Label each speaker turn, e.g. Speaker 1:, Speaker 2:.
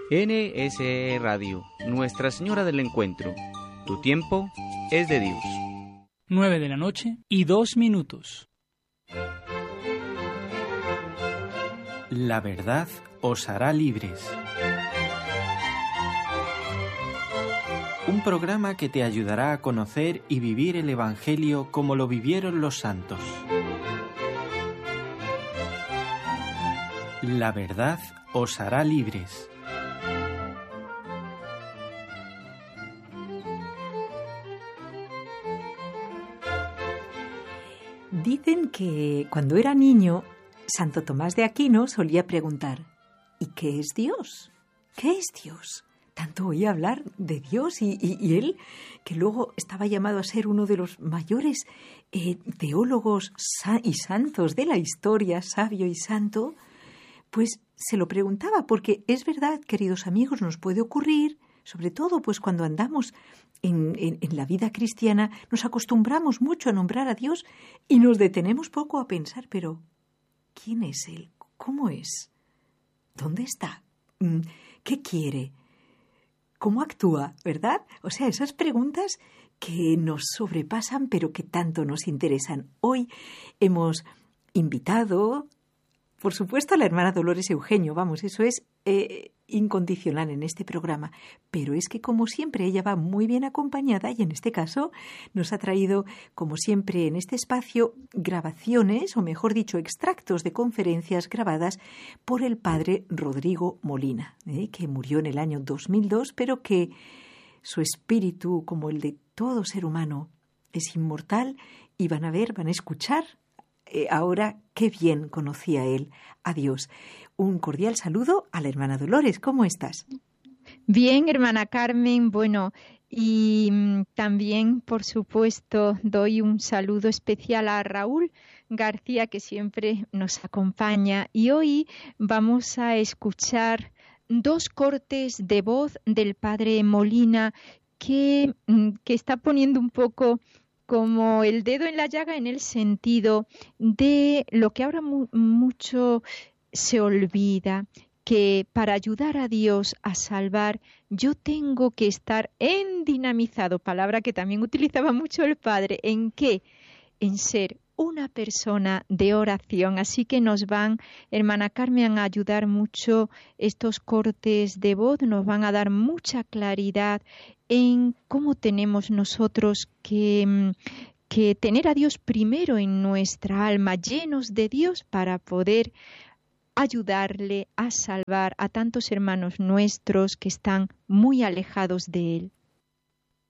Speaker 1: NSE Radio, Nuestra Señora del Encuentro. Tu tiempo es de Dios.
Speaker 2: 9:02 p.m.
Speaker 3: La verdad os hará libres. Un programa que te ayudará a conocer y vivir el Evangelio como lo vivieron los santos. La verdad os hará libres.
Speaker 4: Dicen que cuando era niño, Santo Tomás de Aquino solía preguntar: ¿y qué es Dios? ¿Qué es Dios? Tanto oía hablar de Dios y él, que luego estaba llamado a ser uno de los mayores teólogos y santos de la historia, sabio y santo, pues se lo preguntaba, porque es verdad, queridos amigos, nos puede ocurrir, sobre todo pues cuando andamos en la vida cristiana, nos acostumbramos mucho a nombrar a Dios y nos detenemos poco a pensar, pero ¿quién es Él? ¿Cómo es? ¿Dónde está? ¿Qué quiere? ¿Cómo actúa? ¿Verdad? O sea, esas preguntas que nos sobrepasan, pero que tanto nos interesan. Hoy hemos invitado, por supuesto, a la hermana Dolores Eugenio. Vamos, eso es incondicional en este programa. Pero es que, como siempre, ella va muy bien acompañada y en este caso nos ha traído, como siempre en este espacio, grabaciones, o mejor dicho, extractos de conferencias grabadas por el padre Rodrigo Molina, que murió en el año 2002, pero que su espíritu, como el de todo ser humano, es inmortal y van a escuchar ahora qué bien conocía él a Dios. Un cordial saludo a la hermana Dolores. ¿Cómo estás?
Speaker 5: Bien, hermana Carmen. Bueno, y también, por supuesto, doy un saludo especial a Raúl García, que siempre nos acompaña. Y hoy vamos a escuchar dos cortes de voz del padre Molina que está poniendo un poco como el dedo en la llaga en el sentido de lo que ahora mucho se olvida, que para ayudar a Dios a salvar yo tengo que estar endinamizado, palabra que también utilizaba mucho el Padre. ¿En qué? En ser una persona de oración. Así que nos van, hermana Carmen, a ayudar mucho estos cortes de voz, nos van a dar mucha claridad en cómo tenemos nosotros que tener a Dios primero en nuestra alma, llenos de Dios para poder ayudarle a salvar a tantos hermanos nuestros que están muy alejados de Él.